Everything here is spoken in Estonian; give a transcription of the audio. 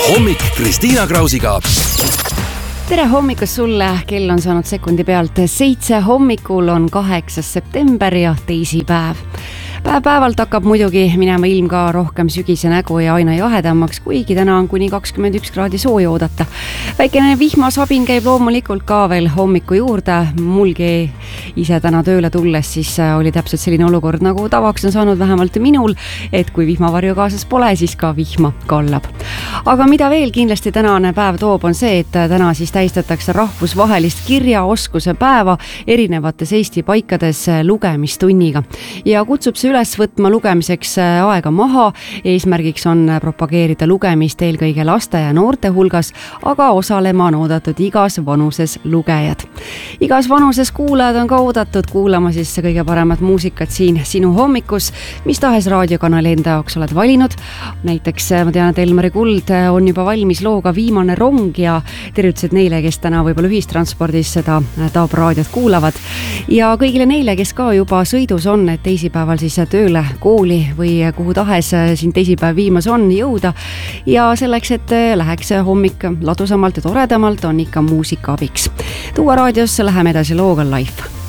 hommik Kristiina Krausiga. Tere hommikust sulle, kell on saanud sekundi pealt 7 hommikul, on 8. september ja teisipäev. Päev-päevalt hakkab muidugi minema ilm ka rohkem sügise nägu ja aina jahedamaks, kuigi täna on kuni 21 kraadi sooja oodata. Väikene vihmasabin käib loomulikult ka veel hommiku juurde. Mulgi ise täna tööle tulles siis oli täpselt selline olukord, nagu tavaks on saanud vähemalt minul, et kui vihmavarju kaasas pole, siis ka vihma kallab. Aga mida veel kindlasti tänane päev toob, on see, et täna siis tähistatakse rahvusvahelist kirjaoskuse päeva erinevates Eesti paikades lugemistunniga ja kutsub see üles võtma lugemiseks aega maha. Eesmärgiks on propageerida lugemist eelkõige laste ja noorte hulgas, aga osalema on oodatud igas vanuses lugejad. Igas vanuses kuulajad on ka oodatud kuulama siis kõige paremat muusikat siin sinu hommikus, mis tahes raadiokanali enda jaoks oled valinud. Näiteks ma tean, et Elmari Kuld on juba valmis looga Viimane rong ja tervitused neile, kes täna võib-olla ühistranspordis seda Taab raadiot kuulavad. Ja kõigile neile, kes ka juba sõidus on, et teisipäeval siis tööle, kooli või kuhu tahes siin teisipäev viimas on jõuda. Ja selleks, et läheks hommik ladusamalt ja toredamalt, on ikka muusika abiks. Tuua raadiosse läheme edasi looga Life.